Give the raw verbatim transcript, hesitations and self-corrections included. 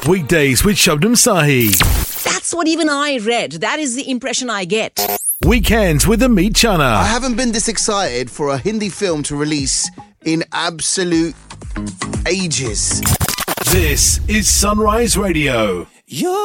Weekdays with Shabnam Sahi. That's what even I read. That is the impression I get. Weekends with Amit Chana. I haven't been this excited for a Hindi film to release in absolute ages. This is Sunrise Radio. You're